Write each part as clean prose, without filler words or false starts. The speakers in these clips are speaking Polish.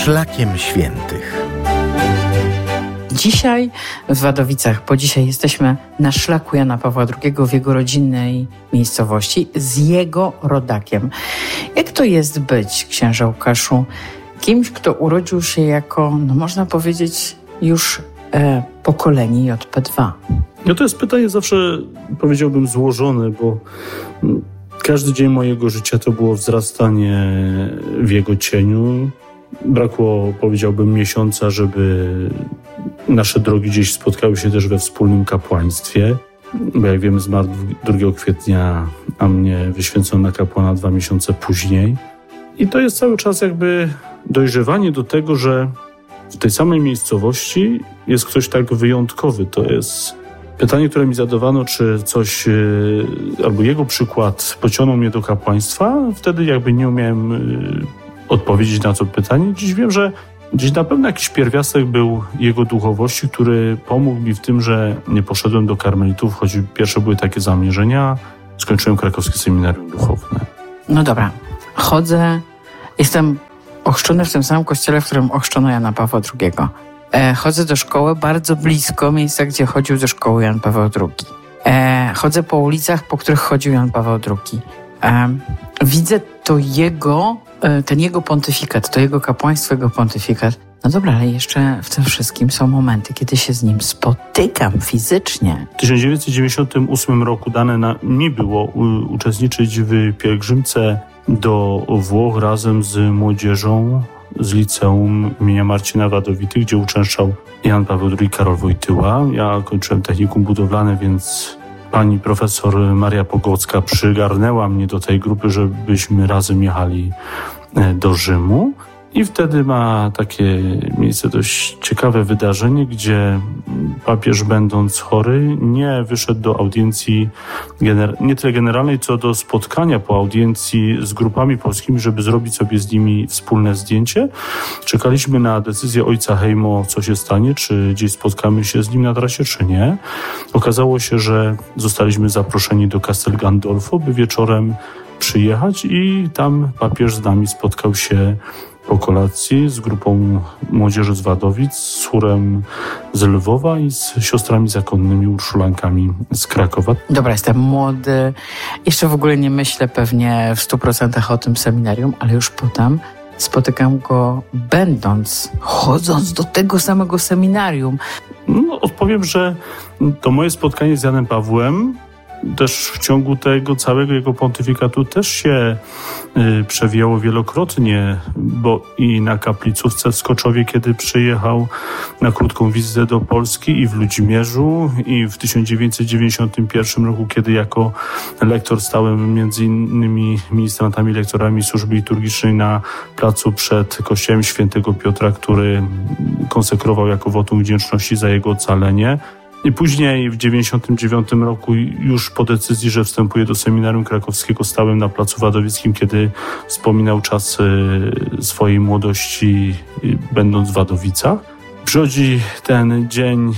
Szlakiem Świętych. Dzisiaj w Wadowicach, bo dzisiaj jesteśmy na szlaku Jana Pawła II w jego rodzinnej miejscowości z jego rodakiem. Jak to jest być, księże Łukaszu, kimś, kto urodził się jako, można powiedzieć, już pokolenie JP2? No to jest pytanie zawsze, powiedziałbym, złożone, bo każdy dzień mojego życia to było wzrastanie w jego cieniu. Brakło, powiedziałbym, miesiąca, żeby nasze drogi gdzieś spotkały się też we wspólnym kapłaństwie. Bo jak wiemy, zmarł 2 kwietnia, a mnie wyświęcono na kapłana 2 miesiące później. I to jest cały czas jakby dojrzewanie do tego, że w tej samej miejscowości jest ktoś tak wyjątkowy. To jest pytanie, które mi zadawano, czy coś, albo jego przykład pociągnął mnie do kapłaństwa. Wtedy jakby nie umiałem odpowiedzieć na to pytanie. Dziś wiem, że gdzieś na pewno jakiś pierwiastek był jego duchowości, który pomógł mi w tym, że nie poszedłem do karmelitów, choć pierwsze były takie zamierzenia. Skończyłem krakowskie seminarium duchowne. No dobra, jestem ochrzczony w tym samym kościele, w którym ochrzczono Jana Pawła II. Chodzę do szkoły bardzo blisko miejsca, gdzie chodził do szkoły Jan Paweł II. Chodzę po ulicach, po których chodził Jan Paweł II. Widzę ten jego pontyfikat, to jego kapłaństwo, jego pontyfikat. No dobra, ale jeszcze w tym wszystkim są momenty, kiedy się z nim spotykam fizycznie. W 1998 roku dane mi było uczestniczyć w pielgrzymce do Włoch razem z młodzieżą z liceum imienia Marcina Wadowitych, gdzie uczęszczał Jan Paweł II i Karol Wojtyła. Ja kończyłem technikum budowlane, więc pani profesor Maria Pogocka przygarnęła mnie do tej grupy, żebyśmy razem jechali do Rzymu. I wtedy ma takie miejsce dość ciekawe wydarzenie, gdzie papież, będąc chory, nie wyszedł do audiencji nie tyle generalnej, co do spotkania po audiencji z grupami polskimi, żeby zrobić sobie z nimi wspólne zdjęcie. Czekaliśmy na decyzję ojca Hejmo, co się stanie, czy gdzieś spotkamy się z nim na trasie, czy nie. Okazało się, że zostaliśmy zaproszeni do Castel Gandolfo, by wieczorem przyjechać i tam papież z nami spotkał się po kolacji z grupą młodzieży z Wadowic, z chórem z Lwowa i z siostrami zakonnymi urszulankami z Krakowa. Dobra, jestem młody, jeszcze w ogóle nie myślę pewnie w 100% o tym seminarium, ale już potem spotykam go chodząc do tego samego seminarium. No, odpowiem, że to moje spotkanie z Janem Pawłem też w ciągu tego całego jego pontyfikatu też się przewijało wielokrotnie, bo i na kaplicówce w Skoczowie, kiedy przyjechał na krótką wizytę do Polski, i w Ludzimierzu, i w 1991 roku, kiedy jako lektor stałem między innymi ministrantami, lektorami służby liturgicznej na placu przed kościołem świętego Piotra, który konsekrował jako wotum wdzięczności za jego ocalenie. I później w 1999 roku, już po decyzji, że wstępuje do seminarium krakowskiego, stałem na placu Wadowickim, kiedy wspominał czas swojej młodości, będąc w Wadowicach. Przychodzi ten dzień,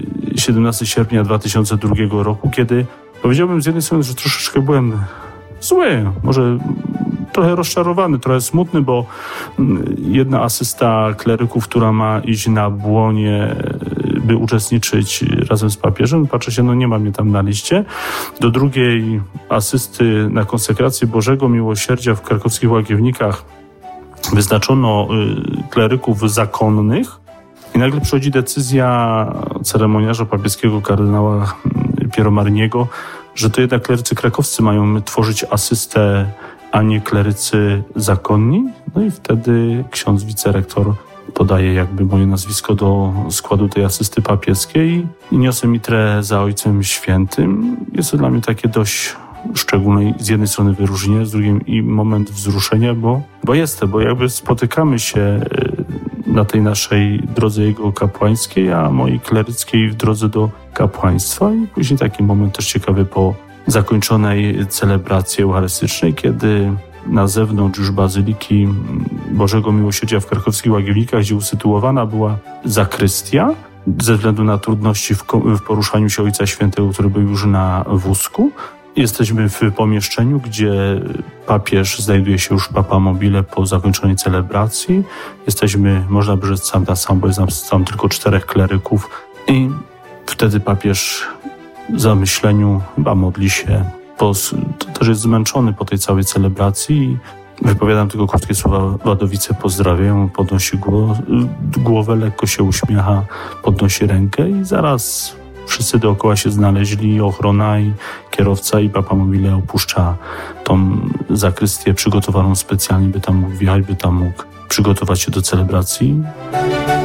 17 sierpnia 2002 roku, kiedy powiedziałbym z jednej strony, że troszeczkę byłem zły, może trochę rozczarowany, trochę smutny, bo jedna asysta kleryków, która ma iść na błonie, by uczestniczyć razem z papieżem, patrzę się, nie ma mnie tam na liście. Do drugiej asysty na konsekrację Bożego Miłosierdzia w krakowskich Łagiewnikach wyznaczono kleryków zakonnych i nagle przychodzi decyzja ceremoniarza papieskiego kardynała Piero Mariniego, że to jednak klerycy krakowscy mają tworzyć asystę, a nie klerycy zakonni. No i wtedy ksiądz wicerektor podaje jakby moje nazwisko do składu tej asysty papieskiej i niosę mitrę za Ojcem Świętym. Jest to dla mnie takie dość szczególne, z jednej strony wyróżnienie, z drugiej i moment wzruszenia, bo jakby spotykamy się na tej naszej drodze jego kapłańskiej, a mojej kleryckiej w drodze do kapłaństwa, i później taki moment też ciekawy po zakończonej celebracji eucharystycznej, kiedy na zewnątrz już Bazyliki Bożego Miłosierdzia w krakowskich Łagiewnikach, gdzie usytuowana była zakrystia, ze względu na trudności w poruszaniu się Ojca Świętego, który był już na wózku, Jesteśmy w pomieszczeniu, gdzie papież znajduje się już Papa Mobile po zakończonej celebracji. Jesteśmy, można by rzec, sam na sam, bo jest tam tylko 4 kleryków. I wtedy papież w zamyśleniu chyba modli się. Też jest zmęczony po tej całej celebracji i wypowiadam tylko krótkie słowa Władowice pozdrawiają, podnosi głowę, lekko się uśmiecha, podnosi rękę i zaraz wszyscy dookoła się znaleźli, ochrona i kierowca i Papa Mobile opuszcza tą zakrystię przygotowaną specjalnie, by tam mógł wjechać, by tam mógł przygotować się do celebracji.